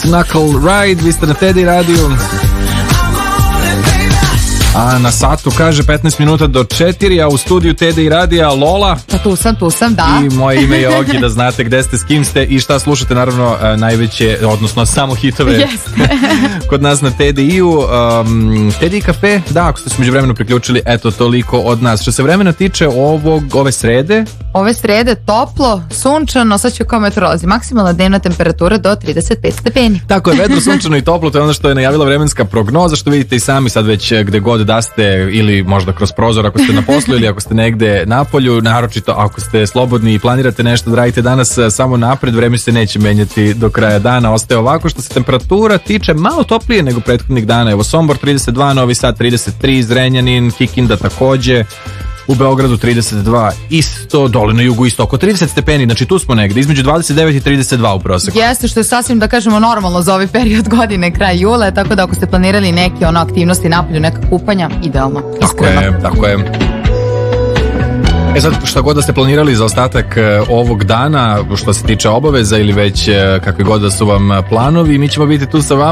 Knuckle Ride, vi ste na Teddy radiju. A na satu kaže 15 minuta do 4, a u studiju Teddy radija Lola. Pa tu sam, da. I moje ime je Ogi, da znate gde ste, s kim ste i šta slušate, naravno najveće, odnosno samo hitove kod nas na Teddy-u. Teddy kafe, da, ako ste se međuvremeno priključili, eto toliko od nas. Što se vremena tiče ove srede? Ove srede toplo, sunčano, sad ću kao meteorolozi. Maksimalna dnevna temperatura do 35 stepeni. Tako je, vedro, sunčano i toplo, to je ono što je najavila vremenska prognoza, što vidite i sami sad već gde god da ste, ili možda kroz prozor ako ste na poslu ili ako ste negde na polju, naročito ako ste slobodni i planirate nešto da radite danas samo napred, vreme se neće menjati do kraja dana, ostaje ovako. Što se temperatura tiče, malo toplije nego prethodnih dana. Evo Sombor 32, Novi Sad 33, Zrenjanin, Kikinda takođe, u Beogradu 32, isto, dole na jugu isto oko 30 stepeni, znači tu smo negde, između 29 i 32 u proseku. Jeste, što je sasvim, da kažemo, normalno za ovaj period godine, kraj jula, tako da ako ste planirali neke aktivnosti napolju, neka kupanja, idealno. Tako je. E sad, šta god da ste planirali za ostatak ovog dana, što se tiče obaveza ili već kakvi god da su vam planovi, mi ćemo biti tu sa vama.